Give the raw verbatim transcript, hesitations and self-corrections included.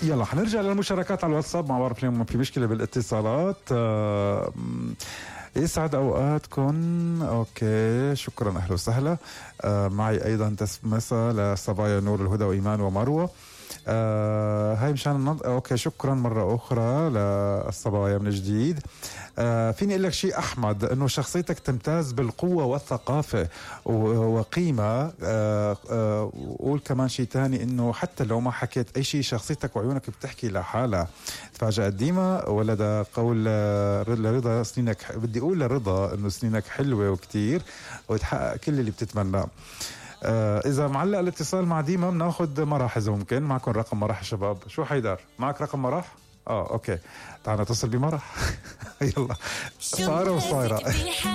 يلا حنرجع للمشاركات على الواتساب. ما بعرف اليوم في مشكلة بالاتصالات. آه يسعد أوقاتكم. أوكي شكرا أهلا وسهلا. آه معي أيضا تسمسة لصبايا نور الهدى وإيمان ومروة. آه هاي مشان النض... أوكي شكرا مرة أخرى للصبايا من جديد. آه فيني أقول لك شيء أحمد، أنه شخصيتك تمتاز بالقوة والثقافة وقيمة. آه آه وقول كمان شيء تاني، أنه حتى لو ما حكيت أي شيء شخصيتك وعيونك بتحكي لحالها. تفاجأت ديما ولد قول لرضا سنينك، بدي أقول لرضا أنه سنينك حلوة وكتير وتحقق كل اللي بتتمناه. آه إذا معلق الاتصال مع ديما بناخد مراح إذا ممكن. معكم رقم مراح يا شباب؟ شو حيدر معك رقم مراح؟ آه أوكي تعال نتصل بمراح. يلا صايرة وصايرة.